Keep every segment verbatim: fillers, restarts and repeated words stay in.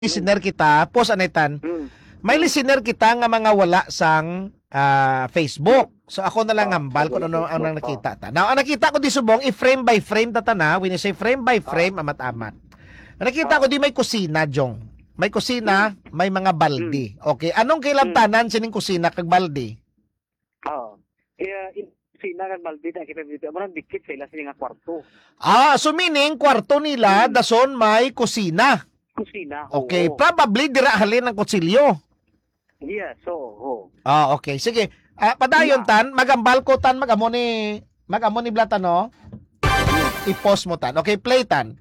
listener kita, post anitan, Mm. may listener kita nga mga wala sang ah, Facebook. So ako na lang Ah, hambal kung ano ang Facebook, nakita ta. Now, ang nakita ko di subong, i-frame by frame ta na. When you say frame by frame, Ah. amat-amat. Ang nakita ko di may kusina, Jong. May kusina, may mga baldi. Okay, anong kailantanan sining kusina kag baldi? Ah. Kaya in sina kan baldi na kita dito. Amo nang dikit sa ila sa nga kwarto. Ah, so meaning, kwarto nila, Mm. dason may kusina. Kusina. Okay, oo. probably dira halin ng kutsilyo. Yeah, so, oh. Ah, okay. Sige. Ah, padayon tan, magambal ko tan, magamo ni magamo ni Blata no. I-post mo tan. Okay, play tan.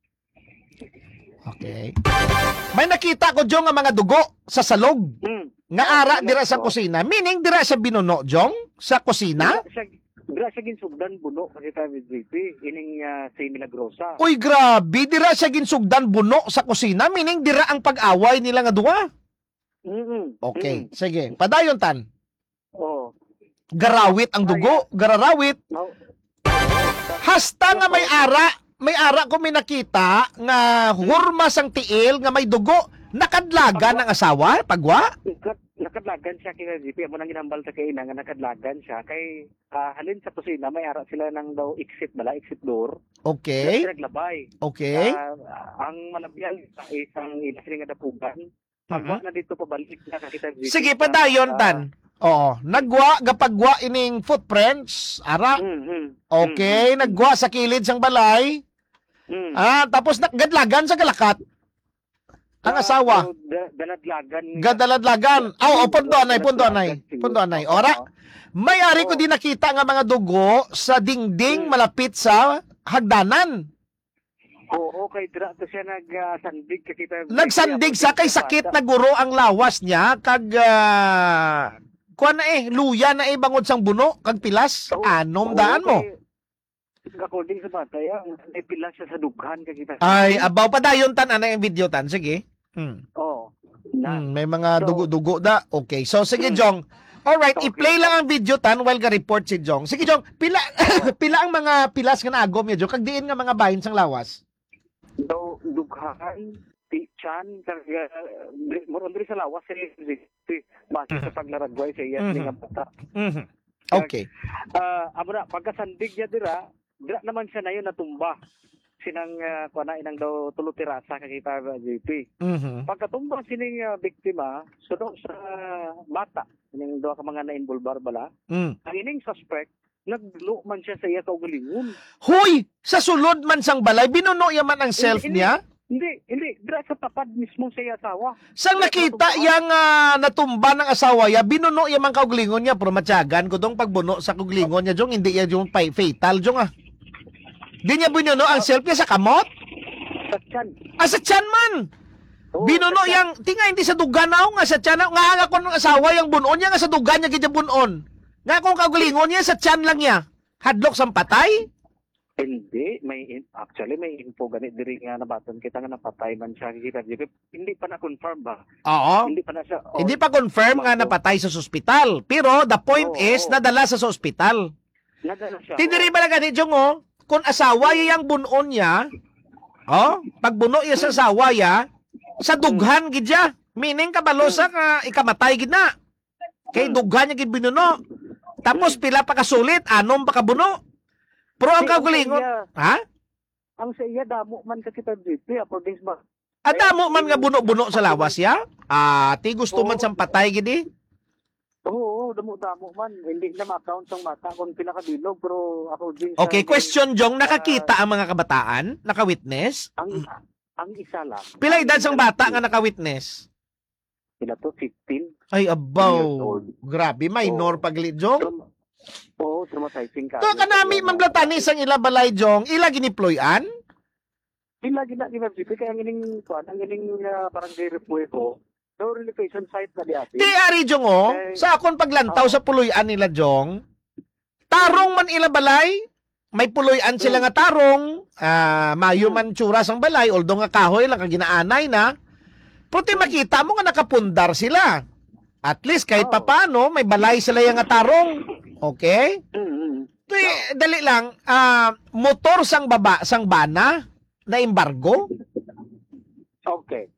Okay. May nakita ko Jong nga mga dugo sa salog. Mm. Nga ara dira sa kusina. Meaning dira sa binuno Jong sa kusina. Dira siya, dira siya ginsugdan buno kasi tayo G P. Ining uh, si Milagrosa. Uy, grabe, dira siya ginsugdan buno sa kusina. Meaning dira ang pag-away nila nga duwa. Mm-mm. Okay, Mm. sige. Padayon tan. Oh. Garawit ang dugo, gararawit. No. Hasta nga may ara, may ara ko may nakita nga hurma sang tiil nga may dugo, nakadlagan ng asawa, pagwa. Nakat, nakadlagan siya kay G P. Amo nang ginambal sa kay ina nga nakadlagan siya kay ah, halin sa kusina may ara sila nang daw exit bala, exit door. Okay, Sila naglabay. okay. Ah, ang malabyan sa isang ilasing nga dapugan. Pagwa na dito pabalik na kakita G P. Sige, padayon tan. Oo, nagwa, gapagwa ining footprints, ara. Mm, mm, Okay, nagwa sa kilid sang balay. mm. Ah, tapos naggadlagan sa galakat. Ang asawa, Da- Daladlagan. gadaladlagan. Aw, oh, pundo anay, pundo anay. Pundo anay. Ora, may ari ko din nakita nga mga dugo sa dingding Mm. malapit sa hagdanan. Oo, kay dira to siya nagsandig kakita. Nagsandig sa kay sakit na guro ang lawas niya kag uh, kuan na eh luya na eh bangod sang buno kag pilas Oo, anom oo, daan mo. kay- According sa bata, yan, may pila siya sa dughan kakita. Ay abaw pa dayon tan ana yung video tan sige. Hmm. Oo. Na. Hmm, may mga So- dugo-dugo da. Okay. So sige Hmm. Jong. All right, Okay. i-play lang ang video tan while ka report si Jong. Sige Jong, pila pila ang mga pilas nga naagom ya Jong kag diin nga mga bahin sang lawas. Daw dughan, tichan, karga, moron diri sa lawas sa base sa paglaragway sa iya Mhm. nga bata. Mhm. Okay. Ah, amo na pagkasandig niya dira, dira naman siya na yun natumba. Sinang uh, kuana inang daw tulo tirasa kakita G P. Mhm. Pagkatumba sining uh, biktima, suno sa bata, sining duha ka mga na-involvar bala. Mm. Ang ining suspect naglo man siya sa iya kaugalingon. Hoy, sa sulod man sang balay binuno yaman ang self Hindi, niya. Hindi, hindi, dira sa tapad mismo sa iya asawa. Sang nakita yang ah, natumba ng asawa ya, binuno yung mga kauglingon niya, pero matyagan ko dong pagbuno sa kauglingon niya, Jong, hindi yan yung pa- fatal, Jong, ah. Di niya binuno ang self niya sa kamot? Sa tiyan. Ah, sa tiyan man! Oo, Binuno sa tiyan. yang, tinga hindi sa dugan na nga sa tiyan, nga nga ko ng asawa yung bunon niya, nga sa dugan niya kaya bunon. Nga kung kauglingon niya, sa tiyan lang niya. Hadlok sang patay? Hindi, may in- actually may info ganit diri nga nabaton kita nga napatay man siya kita G P. Hindi pa na confirm ba? Oo. Hindi pa na siya. oh, Hindi pa confirm nga napatay sa ospital. Pero the point Oo, is, oo. nadala sa ospital. Nadala siya. Tindiri ba na ganit, Jong, oh? Kung asawa niya yung bunon niya, oh, pag buno niya sa asawa niya, sa dughan gid siya. Meaning kabalo sa ka ikamatay gid na. Kay dughan niya gid binuno. Tapos pila pa kasulit, anom pa kabuno. Pero ang Hindi, ang kagulingon, sa iya, ha? Ang sa iya damo man ka kita G P according sa Adamo man nga buno-buno sa lawas ya? Ah, ti gusto man Oo. sang patay gid eh. Oo, damo-damo man. Hindi na ma-account ang mata kung pinakabilog pero according sa Okay, question Jong, nakakita ang mga kabataan, naka-witness? ang ang isa lang. Pila edad sang bata nga naka-witness? Sila to fifteen. Ay, Years abaw. old. Grabe, minor Oo. paglit, Jong. Trum- Oo, traumatizing ka. To kanami mamblatani sang ila balay, Jong, ila giniployan? Pila gina gina G P kaya ang ining kuan ang ining uh, parang report ko. No relocation site na di ati. Di ari, Jong, oh, Eh, sa akon paglantaw oo. sa puloyan nila, Jong, tarong man ila balay, may puloyan sila nga tarong, ah, mayo man tsura sang balay, although nga kahoy lang, kag ginaanay na, puti makita mo nga nakapundar sila. At least kahit Oo. papano, may balay sila yung nga tarong. Okay? Mm-hmm. Di, dali lang, ah, motor sang baba, sang bana, na embargo? Okay.